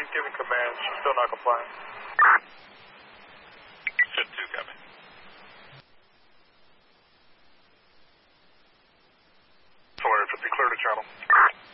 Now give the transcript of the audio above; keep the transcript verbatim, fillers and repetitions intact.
giving command. She's still not complying. Ship two, copy. four fifty, clear to channel.